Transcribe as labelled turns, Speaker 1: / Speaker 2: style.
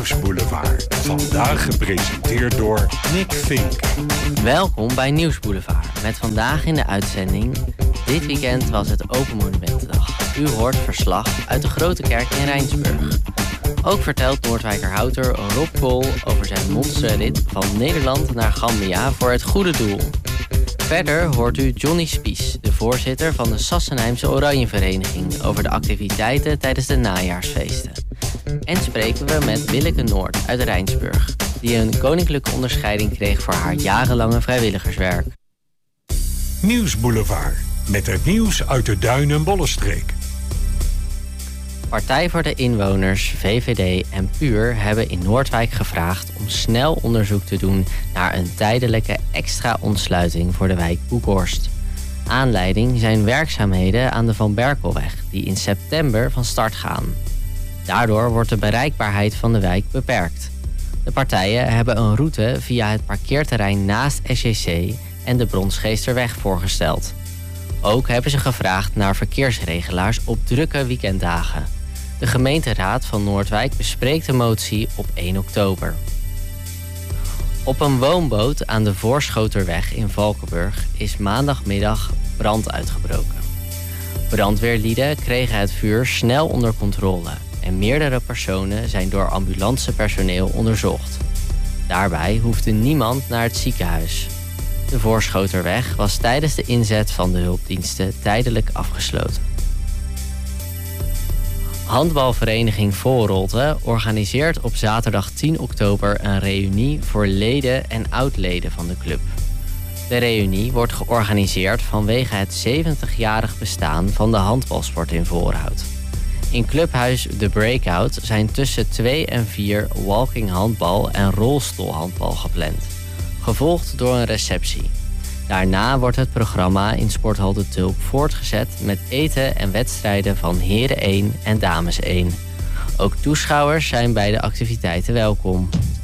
Speaker 1: Nieuwsboulevard. Vandaag gepresenteerd door Nick Vink.
Speaker 2: Welkom bij Nieuwsboulevard. Met vandaag in de uitzending... Dit weekend was het Open Monumentendag. U hoort verslag uit de Grote Kerk in Rijnsburg. Ook vertelt Noordwijkerhouter Rob Kool over zijn monsterrit van Nederland naar Gambia voor het goede doel. Verder hoort u Johnny Spies, de voorzitter van de Sassenheimse Oranjevereniging, over de activiteiten tijdens de najaarsfeesten. En spreken we met Willeke Noord uit Rijnsburg, die een koninklijke onderscheiding kreeg voor haar jarenlange vrijwilligerswerk.
Speaker 1: Nieuwsboulevard, met het nieuws uit de Duin- en Bollenstreek.
Speaker 2: Partij voor de Inwoners, VVD en PUR hebben in Noordwijk gevraagd om snel onderzoek te doen naar een tijdelijke extra ontsluiting voor de wijk Boekhorst. Aanleiding zijn werkzaamheden aan de Van Berkelweg, die in september van start gaan. Daardoor wordt de bereikbaarheid van de wijk beperkt. De partijen hebben een route via het parkeerterrein naast SJC en de Bronsgeesterweg voorgesteld. Ook hebben ze gevraagd naar verkeersregelaars op drukke weekenddagen. De gemeenteraad van Noordwijk bespreekt de motie op 1 oktober. Op een woonboot aan de Voorschoterweg in Valkenburg is maandagmiddag brand uitgebroken. Brandweerlieden kregen het vuur snel onder controle en meerdere personen zijn door ambulancepersoneel onderzocht. Daarbij hoefde niemand naar het ziekenhuis. De Voorschoterweg was tijdens de inzet van de hulpdiensten tijdelijk afgesloten. Handbalvereniging Volrolte organiseert op zaterdag 10 oktober een reunie voor leden en oud-leden van de club. De reunie wordt georganiseerd vanwege het 70-jarig bestaan van de handbalsport in Voorhout. In clubhuis The Breakout zijn tussen 2 en 4 walking handbal en rolstoelhandbal gepland, gevolgd door een receptie. Daarna wordt het programma in Sporthal De Tulp voortgezet met eten en wedstrijden van Heren 1 en Dames 1. Ook toeschouwers zijn bij de activiteiten welkom.